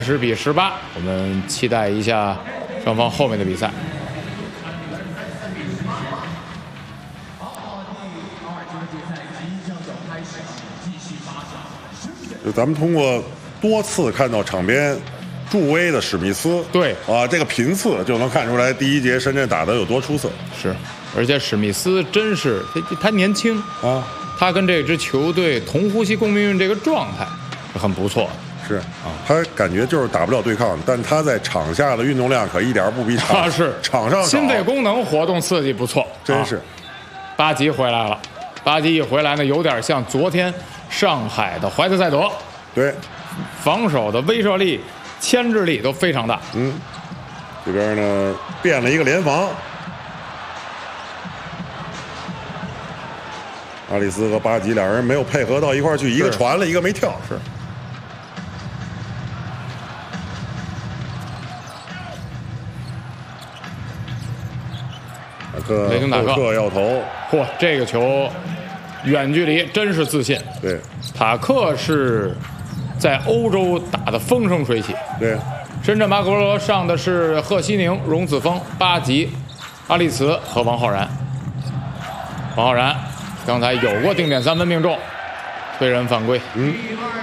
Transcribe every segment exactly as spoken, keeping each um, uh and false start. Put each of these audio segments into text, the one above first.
十比十八，我们期待一下双方后面的比赛。 就咱们通过多次看到场边助威的史密斯， 对啊，这个频次就能看出来第一节深圳打得有多出色。 是，而且史密斯真是他他年轻啊， 他跟这支球队同呼吸共命运这个状态是很不错。 是啊，他感觉就是打不了对抗，但他在场下的运动量可一点不比场、 啊、是场上少。 心肺功能活动刺激不错， 真是。 啊、巴吉回来了，巴吉一回来呢，有点像昨天上海的怀特塞德， 对， 防守的威慑力、牵制力都非常大。 嗯，这边呢变了一个联防，阿里斯和巴吉两人没有配合到一块儿去，一个传了，一个没跳。 是。雷霆塔克要投， 嚯，这个球远距离真是自信。 对， 塔克是在欧洲打得风生水起。 对， 深圳马可波罗上的是贺西宁、荣子峰、巴吉、阿利茨和王浩然。王浩然刚才有过定点三分命中，推人犯规。 嗯。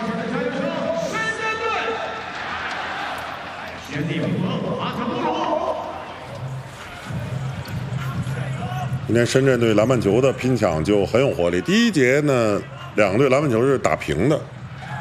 今天深圳队篮板球的拼抢就很有活力。第一节呢，两个队篮板球是打平的。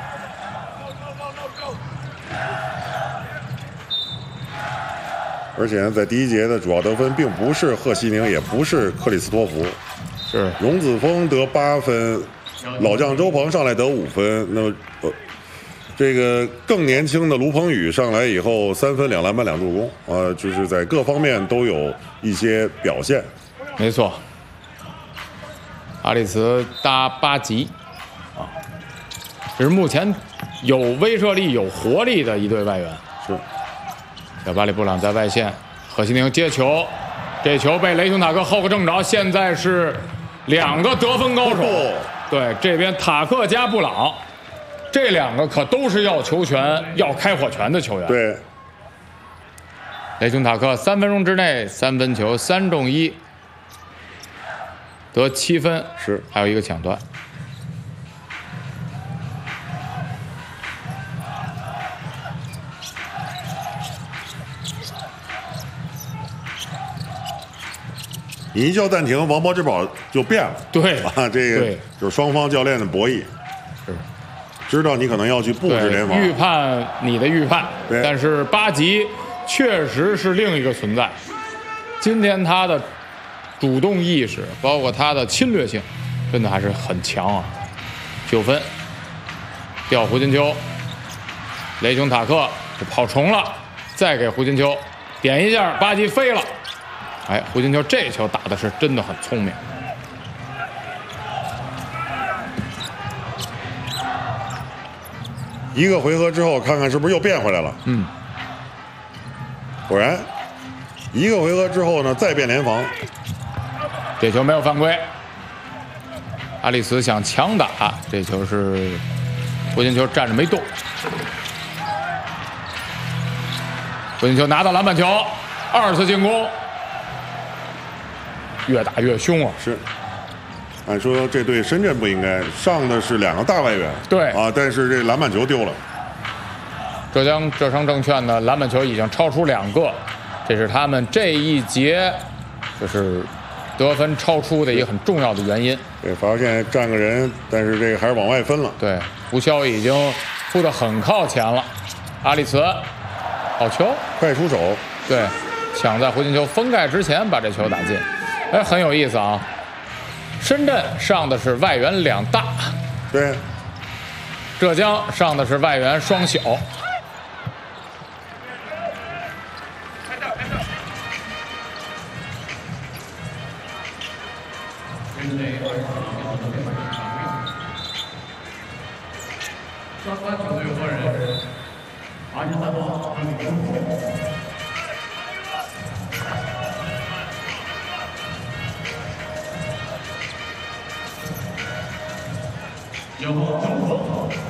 而且呢，在第一节的主要得分并不是贺西宁，也不是克里斯托弗， 是荣子峰得八分，老将周鹏上来得五分。那么，呃，这个更年轻的卢鹏宇上来以后，三分两篮板两助攻，啊、呃，就是在各方面都有一些表现。 没错，阿里茨搭巴吉，啊，这是目前有威慑力、有活力的一对外援。 是， 小巴里布朗在外线，贺西宁接球，这球被雷霆塔克后个正着，现在是两个得分高手。 哦、 对，这边塔克加布朗，这两个可都是要球权、要开火权的球员。 对， 雷霆塔克三分钟之内三分球三中一。得七分， 是还有一个抢断。 你一叫暂停，王柏之宝就变了。 对啊，这个就是双方教练的博弈， 是知道你可能要去布置联防， 预判你的预判，但是巴吉确实是另一个存在。今天他的主动意识，包括他的侵略性，真的还是很强啊！九分，掉胡金秋，雷霆塔克跑重了，再给胡金秋点一下，巴吉飞了。哎，胡金秋这球打的是真的很聪明。 一个回合之后，看看是不是又变回来了。 嗯， 果然，一个回合之后呢，再变联防。 这球没有犯规，阿里斯想强打，这球是胡金秋站着没动。胡金秋拿到篮板球，二次进攻，越打越凶啊！ 是，按说这队深圳不应该上的是两个大外援， 对啊，但是这篮板球丢了。 浙江浙商证券的篮板球已经超出两个，这是他们这一节就是得分超出的一个很重要的原因。 对，罚线站个人，但是这个还是往外分了。 对，胡潇已经扑得很靠前了。阿里茨，好球， 快出手。 对，抢在胡金秋封盖之前把这球打进。哎，很有意思啊。深圳上的是外援两大， 对， 浙江上的是外援双小。 双方球队换人，二十三号张宇峰。然后中锋